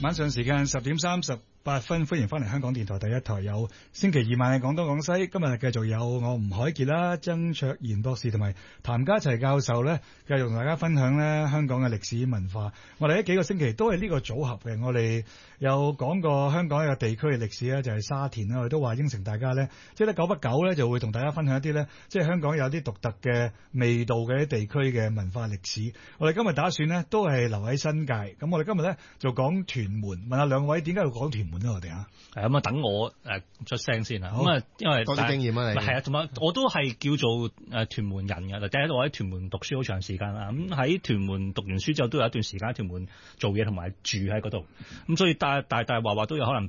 晚上時間10:38，歡迎翻嚟香港電台第一台，有星期二晚嘅廣東廣西。今日繼續有我吳海傑啦、曾卓賢博士同埋譚家齊教授咧，繼續同大家分享咧香港嘅歷史文化。我哋呢幾個星期都係呢個組合嘅，我哋有講過香港一個地區嘅歷史咧，就係沙田啦。我哋都話應承大家咧，即係久不久咧就會同大家分享一啲咧，即係香港有啲獨特嘅味道嘅地區嘅文化歷史。我哋今日打算咧都係留喺新界，咁我哋今日咧就講屯門。問下兩位點解要講屯門咧？我哋啊， 咁啊，等我出聲先啦。咁啊，因為多啲經驗啊，你係啊，同埋我都係叫做屯門人嘅。第一，我喺屯門讀書好長時間啦。咁喺屯門讀完書之後，都有一段時間喺屯門做嘢同埋住喺嗰度。咁所以大話都有可能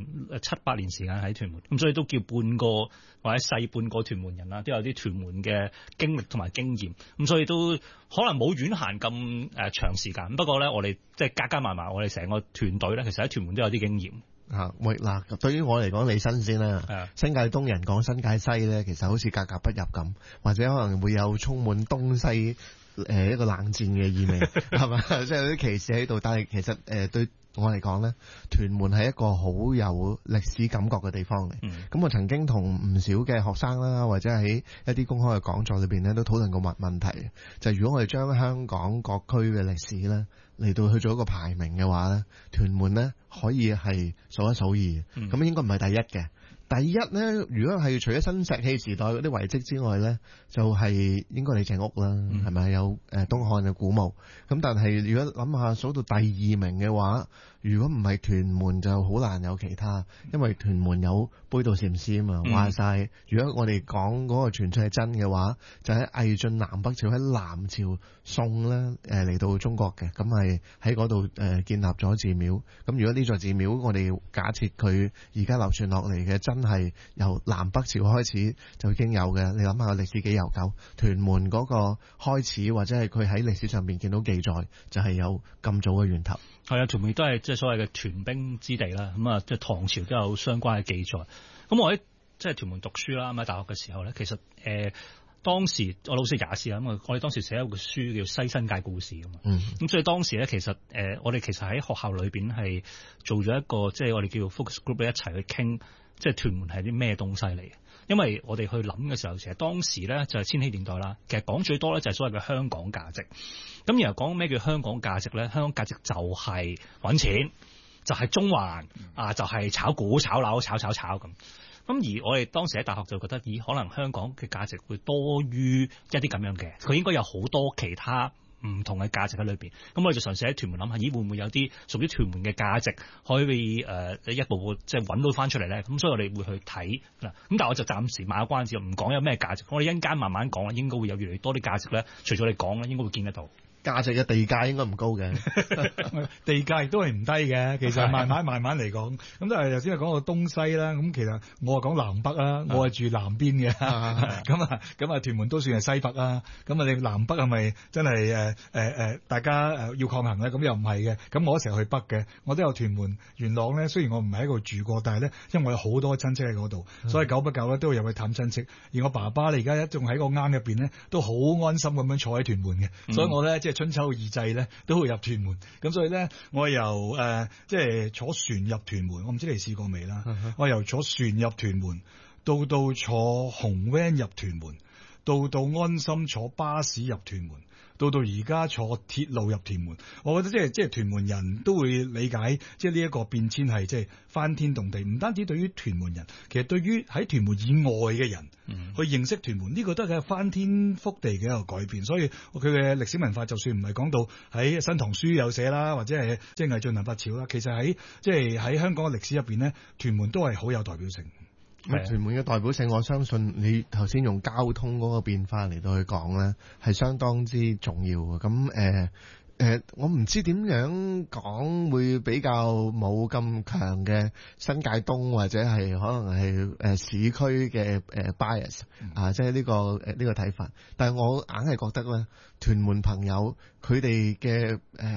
7、8年時間喺屯門。咁所以都叫半個或者細半個屯門人啦，都有啲屯門嘅經歷同埋經驗。咁所以都可能冇遠行咁長時間。不過咧，我哋即係加埋，我哋成個團隊咧，其實喺屯門都有啲經驗。 喂嗱，對於我嚟講，你新鮮啦。新界東人講新界西咧，其實好似格格不入咁，或者可能會有充滿東西一個冷戰嘅意味，係嘛？即係有啲歧視喺度。但係其實對我嚟講咧，屯門係一個好有歷史感覺嘅地方嚟。咁我曾經同唔少嘅學生啦，或者喺一啲公開嘅講座裏邊咧，都討論過問題，就係如果我哋將香港各區嘅歷史咧嚟到去做一個排名嘅話咧，屯門咧可以係數一數二，咁應該唔係第一嘅。第一咧，如果係除咗新石器時代嗰啲遺跡之外咧，就係應該李鄭屋啦，係咪有東漢嘅古墓？咁但係如果諗下數到第二名嘅話，如果唔係屯門就好難有其他，因為屯門有杯渡禪師啊嘛。話晒，如果我哋講嗰個傳出係真嘅話，就喺魏晉南北朝喺南朝宋咧嚟到中國嘅，咁係喺嗰度建立咗寺廟。咁如果呢座寺廟我哋假設佢而家流傳落嚟嘅真係由南北朝開始就已經有嘅，你諗下個歷史幾悠久？屯門嗰個開始或者係佢喺歷史上面見到記載，就係有咁早嘅源頭。 係啊，屯門都係即係所謂嘅屯兵之地啦。咁啊，即係唐朝都有相關嘅記載。咁我喺即係屯門讀書啦，咁喺大學嘅時候咧，其實當時我老師也是啦。咁我哋當時寫一個書叫《西新界故事》㗎嘛。咁所以當時咧，其實我哋其實喺學校裏邊係做咗一個即係我哋叫 focus group 一齊去傾，即係屯門係啲咩東西嚟嘅。因為我哋去諗嘅時候，其實當時咧就係千禧年代啦。其實講最多咧就係所謂嘅香港價值。咁然後講咩叫香港價值咧？香港價值就係揾錢，就係中環啊，就係炒股、炒樓、炒咁。咁而我哋當時喺大學就覺得，可能香港嘅價值會多於一啲咁樣嘅，佢應該有好多其他唔同嘅價值喺裏邊。咁我哋就嘗試喺屯門諗下，會唔會有啲屬於屯門嘅價值可以一步步即係揾到翻出嚟咧？咁所以我哋會去睇嗱。咁但係我就暫時買個關子，唔講有咩價值。我哋一陣間慢慢講啦，應該會有越嚟越多啲價值咧。除咗你講咧，應該會見得到。 價值嘅地價應該唔高嘅， 地價亦都係唔低嘅。其實慢慢嚟講，咁但係頭先係講到東西啦。咁其實我係講南北啦，我係住南邊嘅。咁啊，屯門都算係西北啦。咁啊，你南北係咪真係大家要抗衡咧？咁又唔係嘅。咁我成日去北嘅，我都有屯門元朗咧。雖然我唔係喺度住過，但係咧，因為我有好多親戚喺嗰度，所以久不久咧都會入去探親戚。而我爸爸咧而家仲喺個啱入邊咧，都好安心咁樣坐喺屯門嘅。所以我咧即係春秋二祭咧都會入屯門。咁所以咧，我由即係坐船入屯門，我唔知你試過未啦。我由坐船入屯門，到坐紅 van 入屯門，到安心坐巴士入屯門，到而家坐鐵路入屯門。我覺得即係屯門人都會理解，即係呢一個變遷係即係翻天動地。唔單止對於屯門人，其實對於喺屯門以外嘅人，去認識屯門呢個都係翻天覆地嘅一個改變。所以佢嘅歷史文化，就算唔係講到喺新唐書有寫啦，或者係即係魏晉南北朝啦，其實喺即係喺香港嘅歷史入邊咧，屯門都係好有代表性。 屯門嘅代表性，我相信你頭先用交通嗰個變化嚟到去講咧，係相當之重要嘅。咁我唔知點樣講會比較冇咁強嘅新界東或者係可能係市區嘅bias 即係呢個睇法。但係我硬係覺得咧，屯門朋友佢哋嘅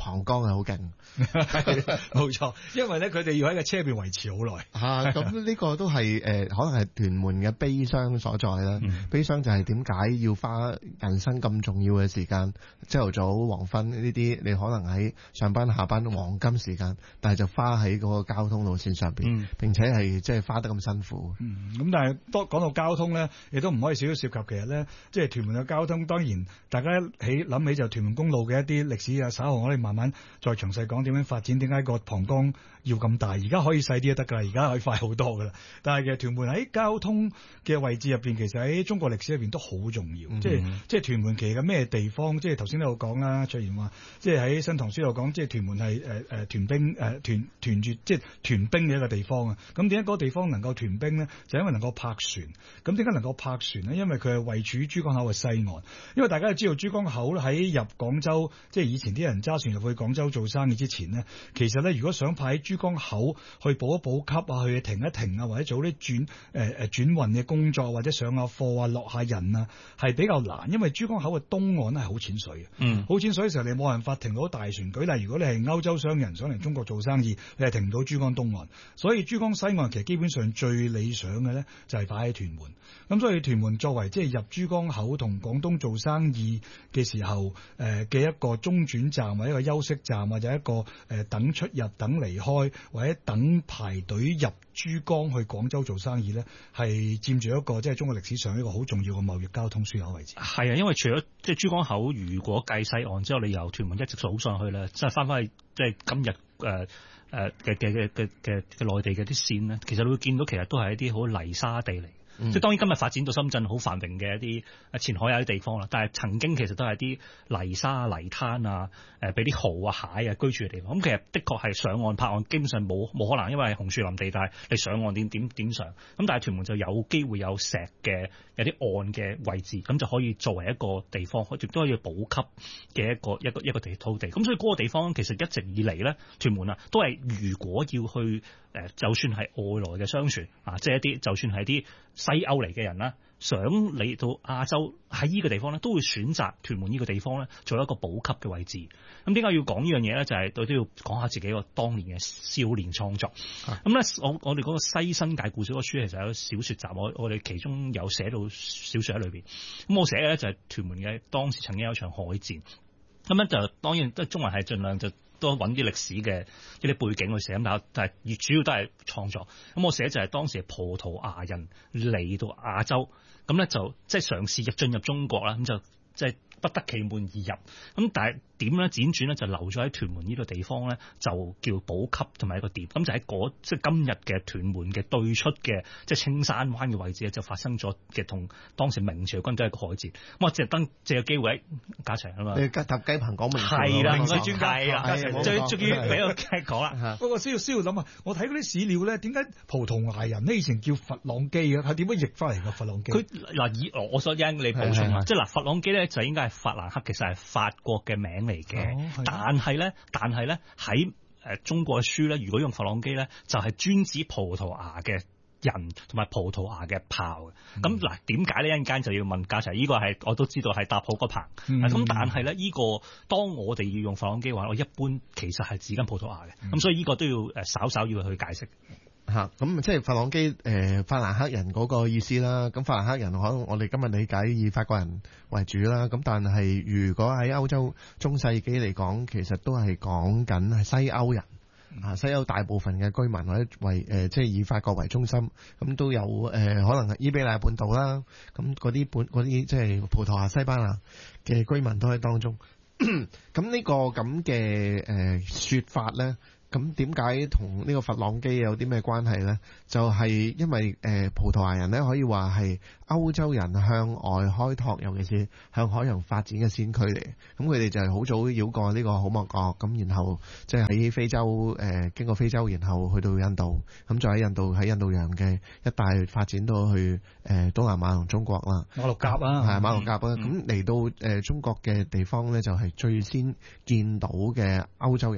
膀胱係好勁， 冇錯，因為咧佢哋要喺個車邊維持好耐。 咁呢個都係可能係屯門嘅悲傷所在啦。悲傷就係點解要花人生咁重要嘅時間，朝頭早、黃昏呢啲，你可能喺上班下班黃金時間，但係就花喺嗰個交通路線上邊，並且係即係花得咁辛苦。 咁但係當講到交通咧，亦都唔可以少少涉及其實咧，即係屯門嘅交通，當然大家諗起就屯門公路嘅一啲歷史啊，稍後我哋慢慢再詳細講點樣發展，點解個膀胱要咁大，而家可以細啲都得㗎啦，而家可以快好多㗎啦。但係其實屯門喺交通嘅位置入邊，其實喺中國歷史入邊都好重要。即係屯門其實咩地方？即係頭先都有講啦，卓然話，即係喺新唐書度講，即係屯門係屯兵屯住即係屯兵嘅一個地方啊。咁點解嗰個地方能夠屯兵呢？就因為能夠泊船。咁點解能夠泊船呢？因為佢係位處珠江口嘅西岸。因為大家都知道珠江口喺入廣州，即係以前啲人揸船入去廣州做生意之前呢，其實咧如果想泊喺珠江口去補一補給啊，去停一停啊，或者做啲轉運嘅工作，或者上下貨啊、落下人啊，係比較難，因為珠江口嘅東岸咧係好淺水嘅。好淺水嘅時候，你冇辦法停到大船。舉例，如果你係歐洲商人想嚟中國做生意，你係停唔到珠江東岸。所以珠江西岸其實基本上最理想嘅咧就係擺喺屯門。咁所以屯門作為即係入珠江口同廣東做生意嘅時候嘅一個中轉站，或者一個休息站，或者一個等出入、等離開，或者等排隊入珠江去廣州做生意咧，係佔住一個即係中國歷史上一個好重要嘅貿易交通樞紐位置。 係啊，因為除咗即係珠江口，如果計西岸之後，你由屯門一直數上去咧，即係翻返去即係今日嘅內地嘅啲線咧，其實你會見到其實都係一啲好泥沙地嚟。即係當然今日發展到深圳好繁榮嘅一啲前海有啲地方啦，但係曾經其實都係啲泥沙泥灘啊，俾啲蠔啊蟹啊居住嘅地方。咁其實的確係上岸泊岸基本上冇可能，因為係紅樹林地帶，你上岸點上？咁但係屯門就有機會有石嘅有啲岸嘅位置，咁就可以作為一個地方，亦都可以補給嘅一個土地。咁所以嗰個地方其實一直以嚟咧，屯門啊都係如果要去就算係外來嘅商船啊，即係一啲就算係啲西歐嚟嘅人啦，想嚟到亞洲喺呢個地方咧，都會選擇屯門呢個地方咧，做一個補給嘅位置。咁點解要講呢樣嘢咧？就係都要講下自己個當年嘅少年創作。咁咧，我哋嗰個西新界故事嗰個書其實有小説集，我哋其中有寫到小説喺裏邊。咁我寫嘅咧就係屯門嘅當時曾經有一場海戰。咁咧就當然都中文係盡量就都揾啲歷史嘅一啲背景去寫，但係越主要都係創作。咁我寫就係當時葡萄牙人嚟到亞洲，咁咧就即係嘗試進入中國啦，咁就即係不得其門而入。咁但係點咧輾轉咧就留咗喺屯門呢個地方咧，就叫補給同埋一個點。咁就喺即係今日嘅屯門嘅對出嘅即係青山灣嘅位置咧，就發生咗嘅同當時明朝軍隊一個海戰。咁我借個機會喺嘉祥啊嘛， 你搭雞棚講明係啦， 明水專家係啦，最終於俾我講啦。 不過需要諗啊，我睇嗰啲史料咧，點解葡萄牙人呢以前叫佛朗基啊？係點樣譯翻嚟嘅佛朗基？ 佢嗱以我所因你補充啊，即係嗱佛朗基咧就應該係法蘭克，其實係法國嘅名嚟嘅。但係咧喺中國嘅書咧，如果用佛朗基咧，就係專指葡萄牙嘅人同埋葡萄牙嘅炮嘅。咁嗱，點解呢？一陣間就要問嘉齊，呢個係我都知道係搭好個棚。咁但係咧，呢個當我哋要用佛朗基話，我一般其實係指緊葡萄牙嘅。咁所以呢個都要稍稍要去解釋。 咁即係法朗基法蘭克人嗰個意思啦。咁法蘭克人可能我哋今日理解以法國人為主啦。咁但係如果喺歐洲中世紀嚟講，其實都係講緊係西歐人。西歐大部分嘅居民或者為即係以法國為中心，咁都有可能係伊比利亞半島啦。咁嗰啲即係葡萄牙、西班牙嘅居民都喺當中。咁呢個咁嘅説法咧。咁點解同呢個佛朗基有啲咩關係呢？就係因為葡萄牙人咧可以話係歐洲人向外開拓，尤其是向海洋發展嘅先驅嚟。咁佢哋就係好早繞過呢個好望角，咁然後即係喺非洲經過非洲，然後去到印度，咁再喺印度洋嘅一帶發展到去東南亞同中國啦。 馬六甲啊， 係馬六甲啊。咁嚟到中國嘅地方呢，就係最先見到嘅歐洲人。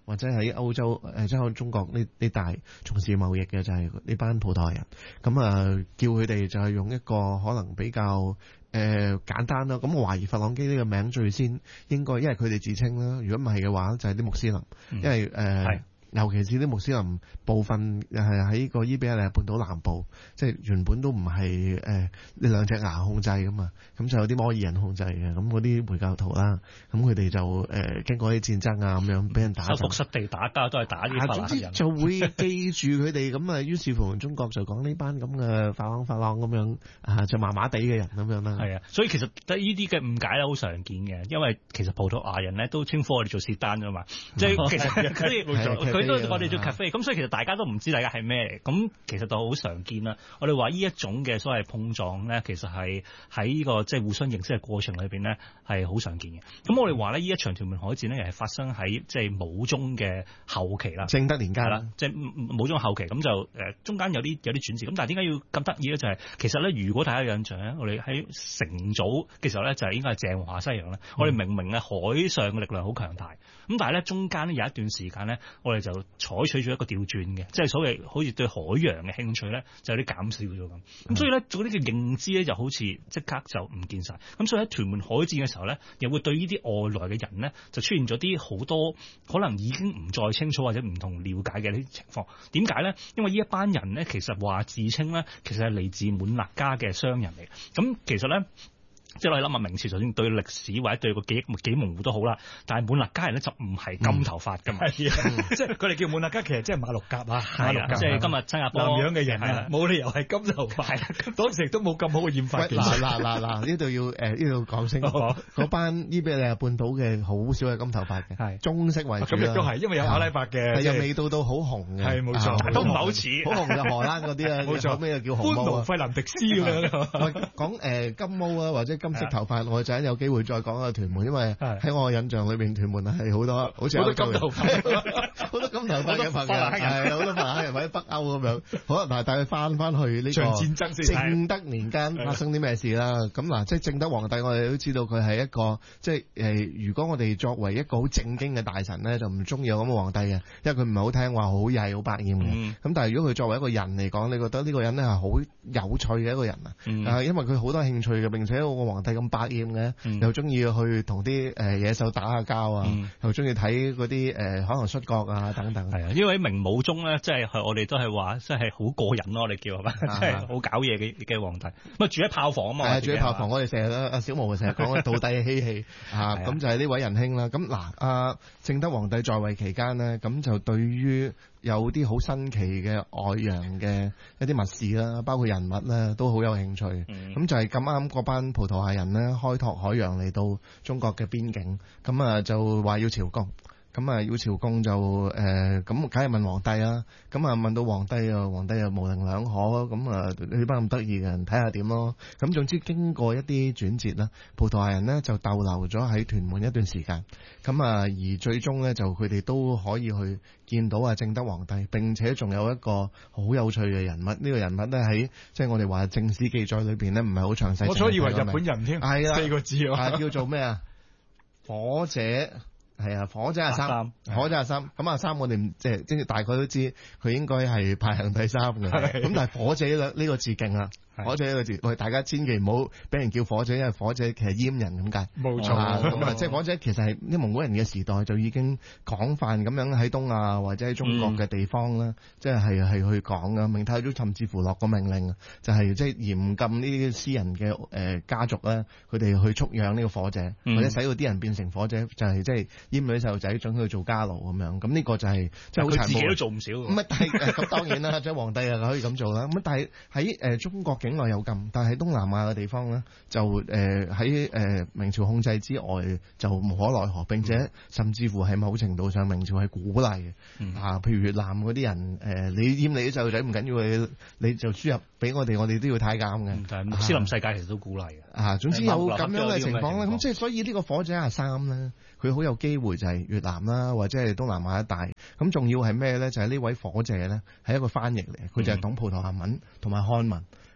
或者喺歐洲即係中國呢帶從事貿易嘅就係呢班葡萄牙人，咁啊叫佢哋就係用一個可能比較簡單啦。咁我懷疑佛朗基呢個名最先應該，因為佢哋自稱啦，如果唔係嘅話就係啲穆斯林，因為尤其是啲穆斯林部分係喺個伊比利亞半島南部，即係原本都唔係呢兩隻牙控制噶嘛，咁就有啲摩爾人控制嘅，咁嗰啲回教徒啦，咁佢哋就經過啲戰爭啊咁樣俾人打， 收復失地打交都係打啲法蘭人， 就會記住佢哋咁啊。於是乎中國就講呢班咁嘅法朗咁樣啊，就麻麻地嘅人咁樣啦。 係啊，所以其實呢啲嘅誤解咧好常見嘅，因為其實葡萄牙人咧都稱呼我哋做薛丹㗎嘛，即係其實佢都我哋做 cafe， 咁所以其實大家都唔知大家係咩嚟，咁其實就好常見啦。我哋話呢一種嘅所謂碰撞咧，其實係喺呢個即係互相認識嘅過程裏邊咧係好常見嘅。咁我哋話咧呢一場屯門海戰咧，係發生喺即係武宗嘅後期啦， 正德年間啦，即係武宗後期，咁就中間有啲轉折。咁但係點解要咁得意咧？就係其實咧，如果大家有印象咧，我哋喺成早嘅時候咧，就係應該係鄭和下西洋咧，我哋明明咧海上嘅力量好強大，咁但係咧中間咧有一段時間咧，我哋就採取咗一個調轉嘅，即係所謂好似對海洋嘅興趣咧，就有啲減少咗咁。咁所以咧，做呢個認知咧，就好似即刻就唔見晒。咁所以喺屯門海戰嘅時候咧，又會對呢啲外來嘅人咧，就出現咗啲好多可能已經唔再清楚或者唔同了解嘅呢啲情況。點解咧？因為呢一班人咧，其實話自稱咧，其實係嚟自滿勒加嘅商人嚟。咁其實咧，即係我哋諗下明朝，就算對歷史或者對個記憶幾模糊都好啦，但係滿勒加人咧就唔係金頭髮㗎嘛， 即係佢哋叫滿勒加，其實即係馬六甲啊，馬六甲即係今日新加坡南洋嘅人啊，冇理由係金頭髮，當時都冇咁好嘅染髮技術。 嗱，呢度要呢度講清楚，嗰班伊比利亞半島嘅好少係金頭髮嘅，係棕色為主啦。 咁亦都係，因為有阿拉伯嘅， 又未到好紅嘅， 係冇錯， 都唔係好似好紅就荷蘭嗰啲啊， 冇錯， 咩叫紅毛啊？ 費蘭迪斯咁樣。 講金毛啊，或者金色頭髮，我陣有機會再講下屯門，因為喺我印象裏邊，屯門係好多好似好多金頭髮，好多金頭髮嘅朋友，係好多法蘭人或者北歐咁樣。好，嗱，帶佢翻去呢個戰爭先。 正德年間發生啲咩事啦？咁嗱，即係正德皇帝，我哋都知道佢係一個即係如果我哋作為一個好正經嘅大臣咧，就唔中意有咁嘅皇帝嘅，因為佢唔係好聽話，好曳，好百厭嘅。咁但係如果佢作為一個人嚟講，你覺得呢個人咧係好有趣嘅一個人啊？因為佢好多興趣嘅，並且個皇帝咁百厭嘅，又中意去同啲野獸打下交啊，又中意睇嗰啲可能摔角啊等等。 係啊，因為明武宗咧，即係我哋都係話，即係好過癮咯，我哋叫係嘛，即係好搞嘢嘅皇帝。咁住喺炮房啊嘛， 住喺炮房，我哋成日阿小毛成日講道帝嬉戲啊，咁就係呢位仁兄啦。咁嗱，正德皇帝在位期間呢，咁就對於有啲好新奇嘅外洋嘅一啲物事啦，包括人物咧，都好有興趣。咁就係咁啱嗰班葡萄牙人咧，開拓海洋嚟到中國嘅邊境，咁啊就話要朝貢。咁啊要朝貢就咁梗係問皇帝啦。咁啊問到皇帝啊，皇帝又模棱兩可。咁啊呢班咁得意嘅人睇下點咯。咁總之經過一啲轉折啦，葡萄牙人呢就逗留咗喺屯門一段時間。咁啊而最終呢，就佢哋都可以去見到啊正德皇帝，並且仲有一個好有趣嘅人物。呢個人物呢，喺即係我哋話正史記載裏邊呢，唔係好詳細。 我所以為日本人添，係啊，4個字叫做咩啊？火姐。係啊，火姐阿三，火姐阿三。咁阿三我哋即係大概都知佢應該係排行第3嘅。咁但係火姐呢個字勁啦。火姐呢個字，喂，大家千祈唔好俾人叫火姐，因為火姐其實閹人咁解。 冇錯。 咁啊，即係火姐其實係啲蒙古人嘅時代就已經廣泛咁樣喺東亞或者喺中國嘅地方啦，即係去講噶。明太祖甚至乎落個命令，就係即係嚴禁呢啲私人嘅家族咧，佢哋去蓄養呢個火姐，或者使到啲人變成火姐，就係即係閹女細路仔，準佢做家奴咁樣。咁呢個就係即係好殘暴。佢自己都做唔少。 咁係咁當然啦，即係皇帝可以咁做啦。咁但係喺中國境內有禁，但係東南亞嘅地方咧，就喺明朝控制之外就無可奈何，並且甚至乎係某程度上明朝係鼓勵嘅。譬如越南嗰啲人你閹你啲細路仔唔緊要，你就輸入俾我哋都要太監嘅。 但係穆斯林世界其實都鼓勵嘅。 總之有咁樣嘅情況咧，咁即係所以呢個火姐阿三咧，佢好有機會就係越南啦，或者係東南亞一帶。咁仲要係咩咧？就係呢位火姐咧係一個翻譯嚟，佢就係懂葡萄牙文同埋漢文。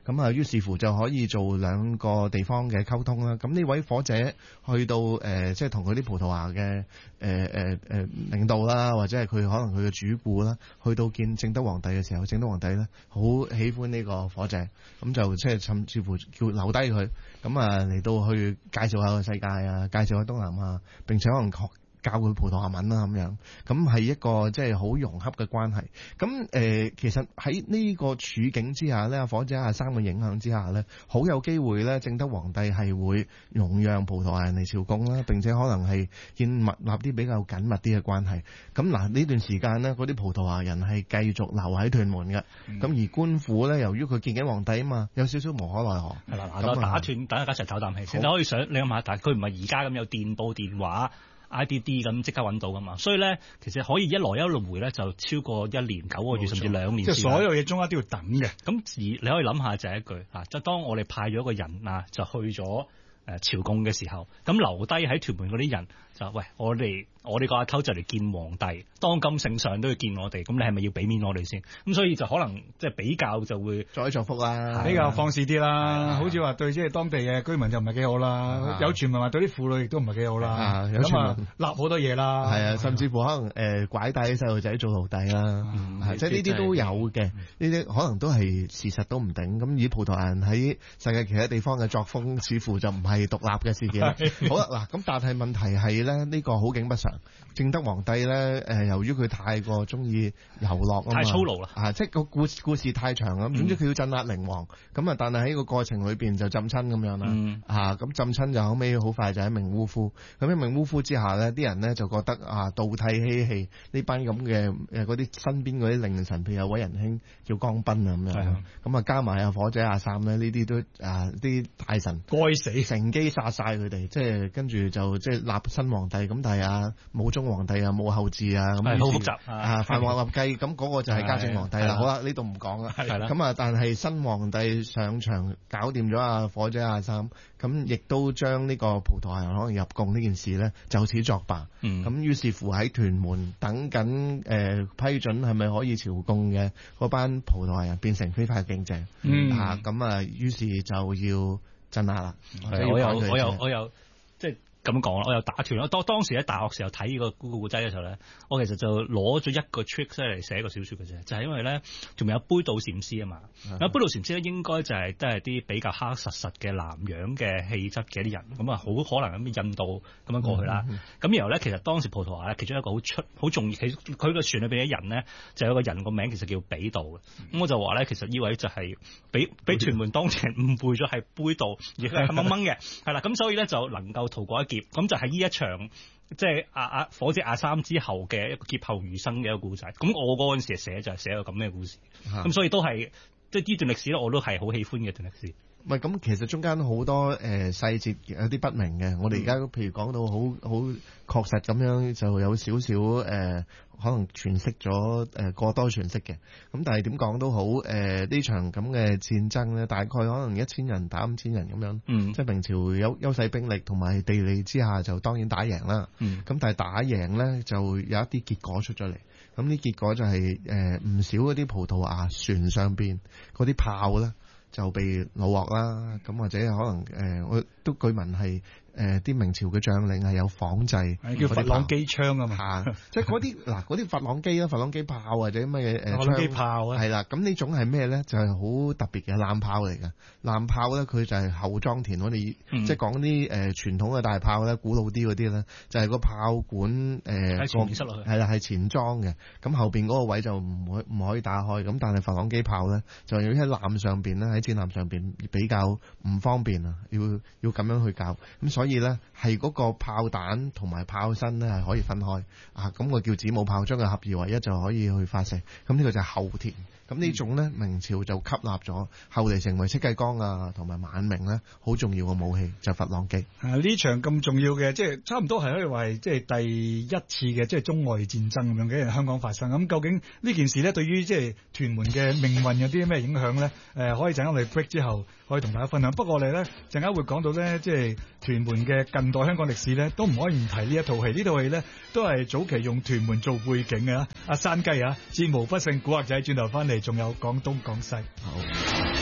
咁啊，於是乎就可以做兩個地方嘅溝通啦。咁呢位火姐去到即係同佢啲葡萄牙嘅領導啦，或者係佢可能佢嘅主顧啦，去到見正德皇帝嘅時候，正德皇帝咧好喜歡呢個火姐，咁就即係甚至乎叫留低佢，咁啊嚟到去介紹下個世界啊，介紹下東南亞，並且可能教佢葡萄牙文啦咁樣，咁係一個即係好融洽嘅關係。咁其實喺呢個處境之下咧，火姐阿三嘅影響之下咧，好有機會咧，正德皇帝係會容讓葡萄牙人嚟朝貢啦，並且可能係建立啲比較緊密啲嘅關係。咁嗱呢段時間呢，嗰啲葡萄牙人係繼續留喺屯門嘅，咁而官府咧，由於佢見緊皇帝啊嘛，有少少無可奈何。 係啦，嗱，打斷，大家一齊唞啖氣先。你可以想，你諗下，但係佢唔係而家咁有電報電話。IDD 咁即刻揾到噶嘛，所以咧其實可以一來一回咧就超過1年9個月甚至2年， 即係所有嘢中間都要等嘅。 咁而你可以諗下就係一句嚇，即係當我哋派咗一個人啊，就去咗朝貢嘅時候，咁留低喺屯門嗰啲人就喂，我哋個阿頭就嚟見皇帝，當今聖上都要見我哋，咁你係咪要俾面我哋先？咁所以就可能即係比較就會再作福啦， 比較放肆啲啦。好似話對即係當地嘅居民就唔係幾好啦，有傳聞話對啲婦女亦都唔係幾好啦。 有傳聞立好多嘢啦， 係啊，甚至乎可能拐帶啲細路仔做奴隸啦，即係呢啲都有嘅。呢啲可能都係事實都唔定。咁以葡萄牙人喺世界其他地方嘅作風，似乎就唔係獨立嘅事件。好啦，嗱咁但係問題係咧，呢個好景不常。正德皇帝咧，由於佢太過中意遊樂啊嘛， 太操勞啦， 即係個故事太長咁，總之佢要鎮壓寧王，咁啊，但係喺個過程裏邊就浸親咁樣啦，咁浸親就後尾好快就喺明烏夫，咁喺明烏夫之下咧，啲人咧就覺得道體嬉戲呢班咁嘅嗰啲身邊嗰啲令臣，譬如有位仁兄叫江彬啊咁樣，咁啊加埋火姐阿三咧，呢啲都啲大臣該死， 乘機殺晒佢哋，即係跟住就即係立新皇帝，咁但係武宗皇帝冇後嗣啊，咁好複雜範王立繼，咁嗰個就係嘉靖皇帝啦。好啦，呢度唔講啦。咁啊，但係新皇帝上場搞掂咗火姐阿三，咁亦都將呢個葡萄牙人可能入貢呢件事咧就此作罷。咁於是乎喺屯門等緊批准係咪可以朝貢嘅嗰班葡萄牙人變成非法警者。咁啊，於是就要鎮壓啦。 我有即係。咁講啦，我又打斷啦。當時喺大學時候睇呢個故仔嘅時候咧，我其實就攞咗一個 trick 嚟寫個小説嘅啫，就係因為咧仲有杯渡禪師啊嘛。有杯渡禪師咧應該就係都係啲比較黑實嘅南洋嘅氣質嘅啲人，咁啊好可能咁印度咁樣過去啦。咁然後咧，其實當時葡萄牙咧其中一個好重要，佢個船裏邊嘅人咧就有個人個名其實叫比渡嘅。咁我就話咧，其實呢位就係俾屯門當地人誤會咗係杯渡，而係黑掹掹嘅，係啦。咁所以咧就能夠逃過一劫。咁就係呢一場即係火姐阿三之後嘅一個劫後餘生嘅一個故仔。咁我嗰陣時寫就係寫個咁嘅故事。咁所以都係即係呢段歷史咧，我都係好喜歡嘅一段歷史。 唔係咁，其實中間好多細節有啲不明嘅。我哋而家譬如講到好確實咁樣，就有少少可能詮釋咗過多詮釋嘅。咁但係點講都好，呢場咁嘅戰爭咧，大概可能1000人打5000人咁樣。即係明朝有優勢兵力同埋地利之下，就當然打贏啦。咁但係打贏咧，就有一啲結果出咗嚟。咁呢結果就係唔少嗰啲葡萄牙船上邊嗰啲炮咧，就被擄獲啦，咁或者可能我都據聞係啲明朝嘅將領係有仿製， 叫佛朗機槍啊嘛， 即係嗰啲佛朗機啦，佛朗機炮或者乜嘢佛朗機炮啊， 係啦，咁呢種係咩咧？就係好特別嘅艦炮嚟嘅。艦炮咧，佢就係後裝填，我哋即係講啲傳統嘅大炮咧，古老啲嗰啲咧，就係個炮管喺前面塞落去， 係啦，係前裝嘅。咁後邊嗰個位就唔可以打開。咁但係佛朗機炮咧，就要喺艦上邊咧，喺戰艦上邊比較唔方便啊，要咁樣去搞。咁所以咧，係嗰個炮彈同埋炮身咧係可以分開啊。咁我叫子母炮，將佢合二為一就可以去發射。咁呢個就係後填。咁呢種咧，明朝就吸納咗，後嚟成為戚繼光啊同埋晚明咧好重要嘅武器，就佛朗機。 呢場咁重要嘅，即係差唔多係可以話係即係第一次嘅即係中外戰爭咁樣嘅喺香港發生。咁究竟呢件事咧對於即係屯門嘅命運有啲咩影響咧？可以陣間我哋 break 之後可以同大家分享。不過我哋咧陣間會講到咧，即係屯門嘅近代香港歷史咧，都唔可以唔提呢一套戲。呢套戲咧都係早期用屯門做背景嘅。阿山雞啊，戰無不勝古惑仔，轉頭翻嚟仲有廣東廣西。好。